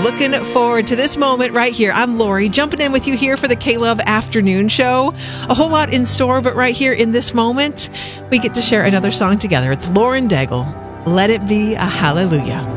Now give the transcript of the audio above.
looking forward to this moment right here. I'm Lori, jumping in with you here for the K-Love Afternoon Show. A whole lot in store, but right here in this moment, we get to share another song together. It's Lauren Daigle, Let It Be a Hallelujah.